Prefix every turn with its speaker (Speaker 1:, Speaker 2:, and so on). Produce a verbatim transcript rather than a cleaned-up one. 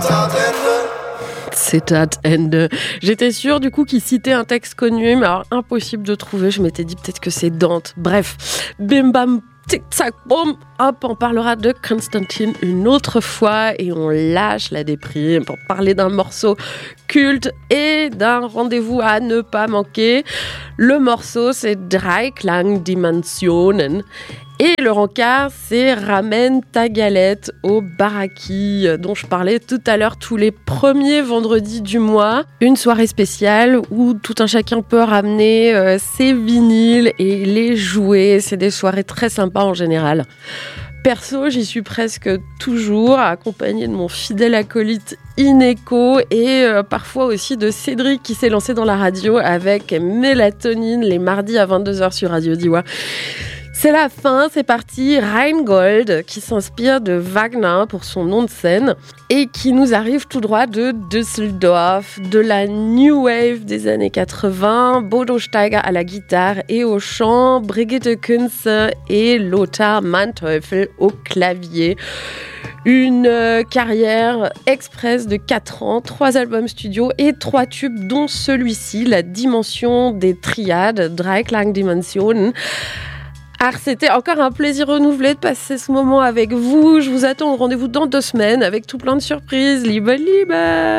Speaker 1: Zitat Ende. J'étais sûre du coup qu'il citait un texte connu, mais alors impossible de trouver. Je m'étais dit peut-être que c'est Dante. Bref, bim bam, tic tac boum. Hop, on parlera de Constantine une autre fois et on lâche la déprime pour parler d'un morceau culte et d'un rendez-vous à ne pas manquer. Le morceau, c'est Dreiklang-Dimensionen. Et le rencard, c'est Ramène ta galette au Baraki, dont je parlais tout à l'heure tous les premiers vendredis du mois. Une soirée spéciale où tout un chacun peut ramener euh, ses vinyles et les jouer. C'est des soirées très sympas en général. Perso, j'y suis presque toujours, accompagnée de mon fidèle acolyte Ineco et euh, parfois aussi de Cédric qui s'est lancé dans la radio avec Mélatonine les mardis à vingt-deux heures sur Radio Diwa. C'est la fin, c'est parti. Rheingold, qui s'inspire de Wagner pour son nom de scène et qui nous arrive tout droit de Düsseldorf, de la New Wave des années quatre-vingts, Bodo Steiger à la guitare et au chant, Brigitte Kunze et Lothar Manteuffel au clavier. Une euh, carrière express de quatre ans, trois albums studio et trois tubes, dont celui-ci, La Dimension des Triades, Dreiklang-Dimensionen. Ah, c'était encore un plaisir renouvelé de passer ce moment avec vous. Je vous attends au rendez-vous dans deux semaines avec tout plein de surprises. Liebe, liebe!